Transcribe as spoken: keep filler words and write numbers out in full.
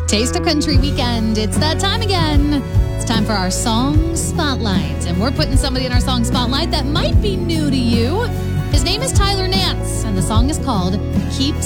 Taste of Country Weekend. It's that time again. It's time for our Song Spotlight. And we're putting somebody in our Song Spotlight that might be new to you. His name is Tyler Nance, and the song is called Keep